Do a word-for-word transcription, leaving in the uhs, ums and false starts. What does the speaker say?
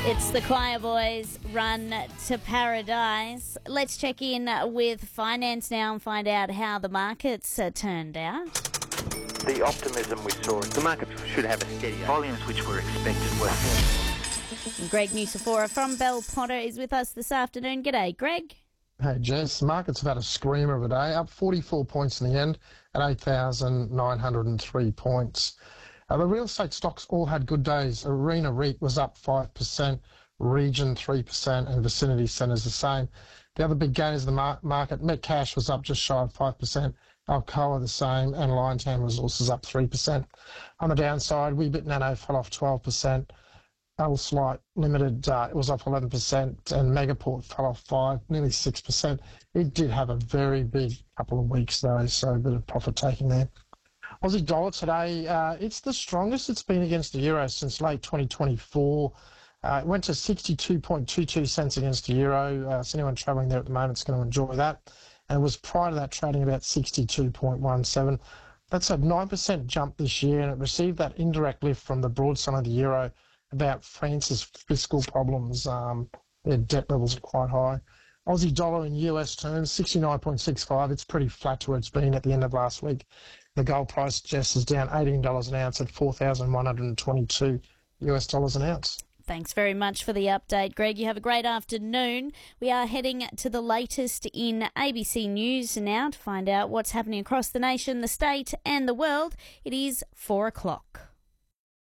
It's the Choir Boys' Run to Paradise. Let's check in with finance now and find out how the markets uh, turned out. The optimism we saw, the market should have a steady volumes which were expected were. Greg Nusifora from Bell Potter is with us this afternoon. G'day, Greg. Hey Jess, markets have had a screamer of a day, up forty-four points in the end at eight thousand nine hundred three points. Uh, the real estate stocks all had good days. Arena REIT was up five percent, Region three percent, and Vicinity Centres the same. The other big gainers of the mar- market, Metcash was up just shy of five percent, Alcoa the same, and Liontown Resources up three percent. On the downside, Weebit Nano fell off twelve percent. L-Slight Limited uh, it was up eleven percent, and Megaport fell off five, nearly six percent. It did have a very big couple of weeks though, so a bit of profit taking there. Aussie dollar today, uh, it's the strongest it's been against the euro since late twenty twenty-four. Uh, it went to sixty-two point two two cents against the euro. Uh, so anyone travelling there at the moment is going to enjoy that. And it was prior to that trading about sixty-two point one seven. That's a nine percent jump this year, and it received that indirect lift from the broad side of the euro about France's fiscal problems. Um, their debt levels are quite high. Aussie dollar in U S terms, sixty-nine point six five. It's pretty flat to where it's been at the end of last week. The gold price, Jess, is down eighteen dollars an ounce at four thousand one hundred twenty-two U S dollars an ounce. Thanks very much for the update, Greg. You have a great afternoon. We are heading to the latest in A B C News now to find out what's happening across the nation, the state and the world. It is four o'clock.